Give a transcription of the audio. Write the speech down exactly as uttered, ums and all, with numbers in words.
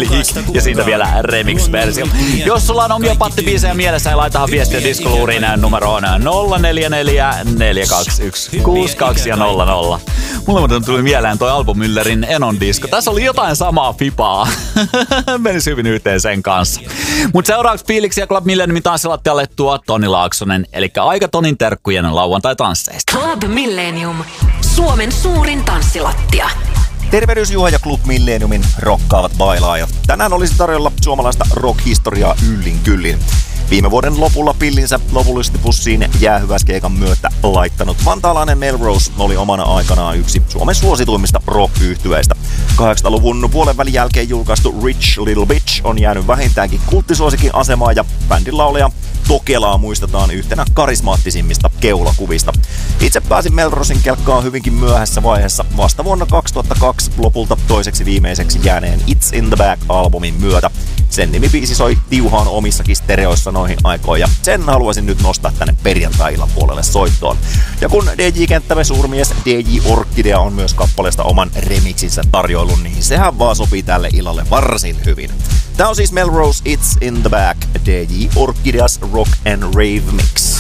eli hik, ja siitä vielä remix-versio. Jos sulla on omia pattibiisejä mielessä, niin laitahan viestiä diskoluuriin numeroon nolla neljä neljä neljä kaksi yksi kuusi kaksi ja nolla nolla. Mulle muuten tuli mieleen toi Alpo Müllerin Enon disko. Tässä oli jotain samaa fipaa. Menisi hyvin yhteen sen kanssa. Mut seuraavaksi fiiliksiä Club Milleniumin tanssilattialle tuo Toni Laaksonen, eli aika Tonin terkkujen lauantai-tansseista. Club Millenium, Suomen suurin tanssilattia. Tervehdys Juha ja Club Milleniumin rokkaavat bailaajat. Tänään olisi tarjolla suomalaista rock-historiaa yllin kyllin. Viime vuoden lopulla pillinsä lopullisesti pussiin jäähyväiskeikan myötä laittanut vantaalainen Melrose oli omana aikanaan yksi Suomen suosituimmista rock-yhtyeistä. kahdeksankymmentäluvun puolen välin jälkeen julkaistu Rich Little Bitch on jäänyt vähintäänkin kulttisuosikin asemaan ja bändin laulaja Tokelaa muistetaan yhtenä karismaattisimmista keulakuvista. Itse pääsin Melrosen kelkkaan hyvinkin myöhässä vaiheessa vasta vuonna kaksituhattakaksi lopulta toiseksi viimeiseksi jääneen It's in the Bag-albumin myötä. Sen nimibiisi soi tiuhaan omissakin stereoissa noihin aikoihin ja sen haluaisin nyt nostaa tänne perjantai-illan puolelle soittoon. Ja kun D J-kenttämme suurmies D J Orkidea on myös kappaleesta oman remixinsä tarjoilun, niin sehän vaan sopii tälle illalle varsin hyvin. Tää on siis Melrose It's in the Bag, D J Orkideas Rock and Rave Mix.